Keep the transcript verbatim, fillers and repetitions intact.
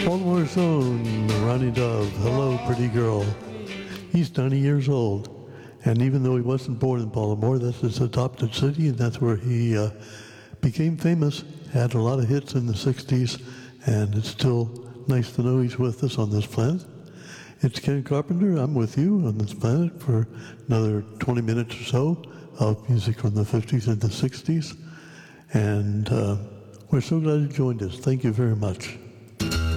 Baltimore's own Ronnie Dove. Hello, pretty girl. He's ninety years old, and even though he wasn't born in Baltimore, that's his adopted city, and that's where he uh, became famous. Had a lot of hits in the sixties, and it's still nice to know he's with us on this planet. It's Ken Carpenter. I'm with you on this planet for another twenty minutes or so of music from the fifties and the sixties, and uh, we're so glad you joined us. Thank you very much.